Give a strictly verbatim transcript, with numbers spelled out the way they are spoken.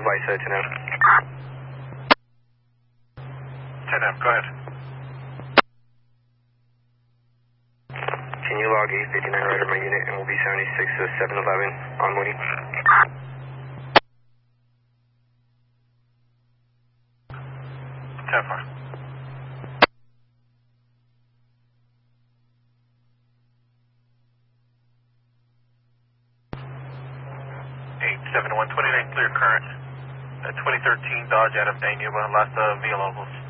advice, uh, ten M. ten M, go ahead. Can you log eight fifty-nine right of my unit and we'll be seventy-six to seven eleven on Mooney? ten four. eight seven one twenty-nine, clear current. Uh, twenty thirteen Dodge out of Danuba, last uh, V L locals.